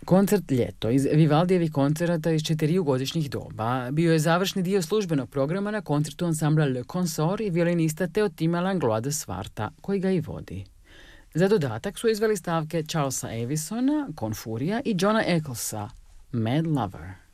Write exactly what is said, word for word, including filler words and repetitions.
Koncert Ljeto iz Vivaldijevih koncerata iz četirigodišnjih doba bio je završni dio službenog programa na koncertu ansambla Le Consort i violinista Teotima Langlois de Svarta, koji ga i vodi. Za dodatak su izveli stavke Charlesa Avisona, Confurija i Johna Ecclesa, Mad Lover.